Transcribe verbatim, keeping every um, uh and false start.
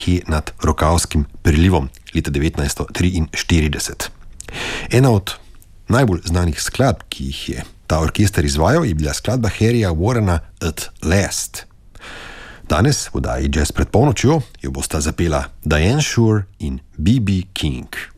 Kje nad Rokavskim prilivom leta devetnajststo triinštirideset. Ena od najbolj znanih skladb, ki jih je ta orkester izvajal, je bila skladba Harryja Warrena At Last. Danes v oddaji Jazz pred polnočjo jo bosta zapela Diane Shure in B B. King.